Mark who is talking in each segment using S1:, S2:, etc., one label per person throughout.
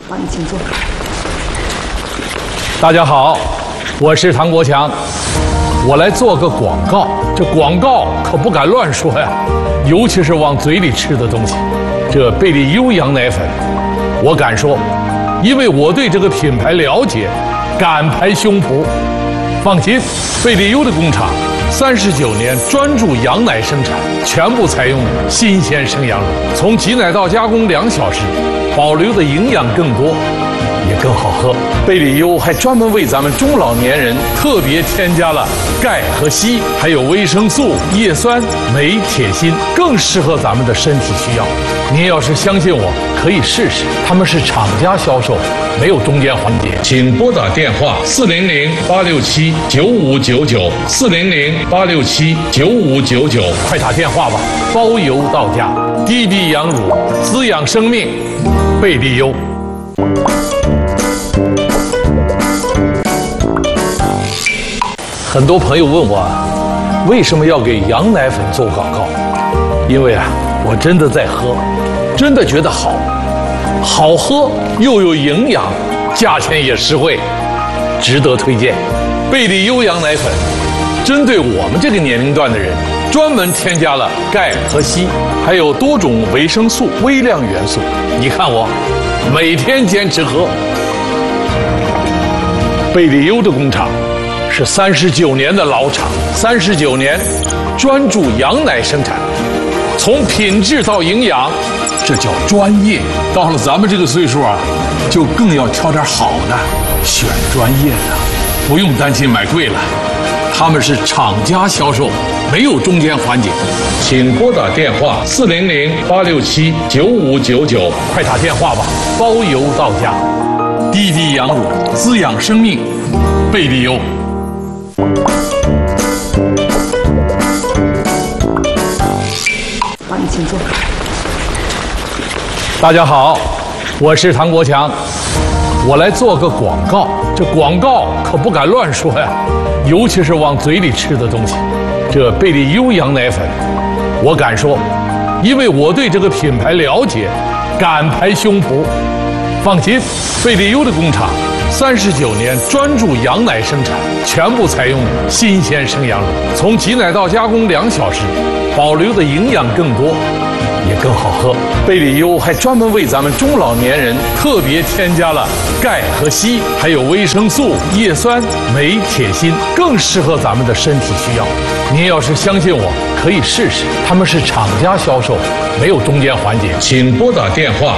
S1: 你请坐。
S2: 大家好，我是唐国强，我来做个广告。这广告可不敢乱说呀，尤其是往嘴里吃的东西。这贝利优羊奶粉，我敢说，因为我对这个品牌了解，敢拍胸脯。放心，贝利优的工厂39年专注羊奶生产，全部采用新鲜生羊乳，从挤奶到加工2小时，保留的营养更多，也更好喝。贝利优还专门为咱们中老年人特别添加了钙和硒，还有维生素、叶酸、镁、铁、锌，更适合咱们的身体需要。您要是相信我，可以试试。他们是厂家销售，没有中间环节。请拨打电话400-867-9599，400-867-9599，快打电话吧，包邮到家。低低羊乳，滋养生命，贝利优。很多朋友问我，为什么要给羊奶粉做广告？因为我真的在喝，真的觉得好喝又有营养，价钱也实惠，值得推荐。贝利优羊奶粉针对我们这个年龄段的人，专门添加了钙和硒，还有多种维生素、微量元素。你看我每天坚持喝。贝利优的工厂是39年的老厂，39年专注羊奶生产，从品质到营养，这叫专业。到了咱们这个岁数就更要挑点好的，选专业的，不用担心买贵了。他们是厂家销售，没有中间环节。请拨打电话400-867-9599，快打电话吧，包邮到家。低低羊乳，滋养生命，贝利优。
S1: 你请坐。
S2: 大家好，我是唐国强，我来做个广告。这广告可不敢乱说呀，尤其是往嘴里吃的东西。这贝利优羊奶粉，我敢说，因为我对这个品牌了解，敢拍胸脯。放心，贝利优的工厂39年专注羊奶生产，全部采用新鲜生羊乳，从挤奶到加工2小时，保留的营养更多，也更好喝。贝利优还专门为咱们中老年人特别添加了钙和硒，还有维生素、叶酸、镁、铁、锌，更适合咱们的身体需要。您要是相信我，可以试试。他们是厂家销售，没有中间环节。请拨打电话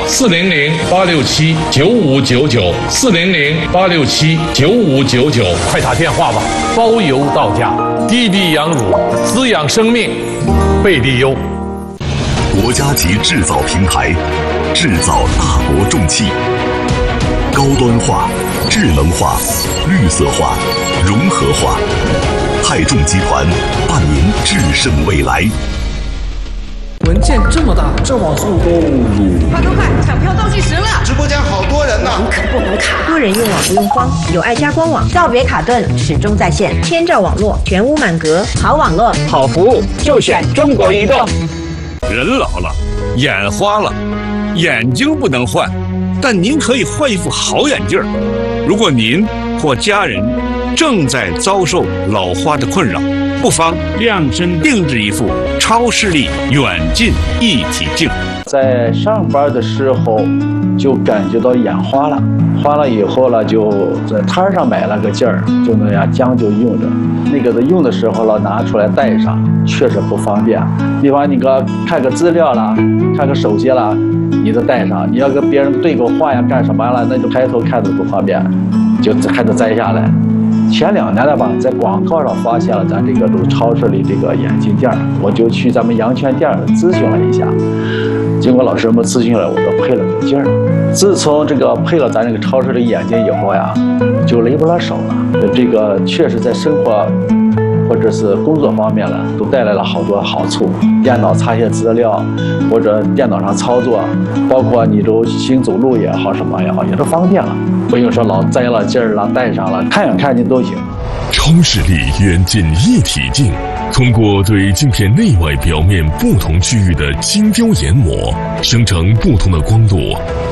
S2: 400-867-9599，400-867-9599，快打电话吧，包邮到家。低低羊乳，滋养生命，贝利优。
S3: 国家级制造平台，制造大国重器，高端化、智能化、绿色化、融合化。泰众集团伴您制胜未来。
S4: 文件这么大，这网速
S5: 快，抢票倒计时了！
S6: 直播间好多人呢，
S5: 可不能卡。多人用网不用慌，有爱家官网，告别卡顿，始终在线，千兆网络，全屋满格，好网络，
S7: 好服务，就选中国移动。
S8: 人老了，眼花了，眼睛不能换，但您可以换一副好眼镜。如果您或家人正在遭受老花的困扰，不妨量身定制一副超视力远近一体镜。
S9: 在上班的时候就感觉到眼花了，花了以后了，就在摊上买了个镜儿，就那样将就用着。那个用的时候了，拿出来带上，确实不方便。比方你看个资料啦，看个手机啦，你都带上。你要跟别人对个话呀，干什么了，那就抬头看着不方便，就还得摘下来。前2年了吧，在广告上发现了咱这个都超市里这个眼镜店，我就去咱们阳泉店咨询了一下。经过老师们咨询了，我就配了个镜儿。自从这个配了咱这个超市的眼镜以后呀，就离不了手了。这个确实在生活或者是工作方面了，都带来了好多好处。电脑查些资料，或者电脑上操作，包括你都行走路也好，什么也好，也都方便了。不用说老摘了镜儿了，戴上了，看见都行。
S3: 超视力远近一体镜，通过对镜片内外表面不同区域的精雕研磨，生成不同的光度，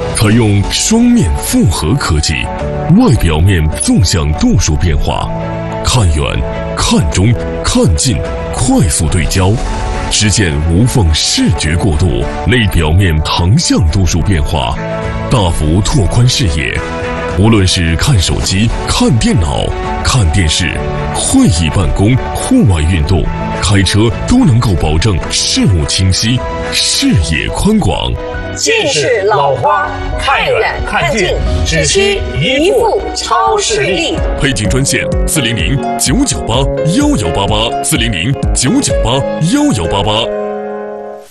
S3: 采用双面复合科技，外表面纵向度数变化，看远、看中、看近，快速对焦，实现无缝视觉过渡；内表面横向度数变化，大幅拓宽视野。无论是看手机、看电脑、看电视、会议办公、户外运动、开车，都能够保证视物清晰、视野宽广。
S5: 近视老花，看远看近，只需一副超视力。
S3: 配景专线400-998-1188，400-998-1188。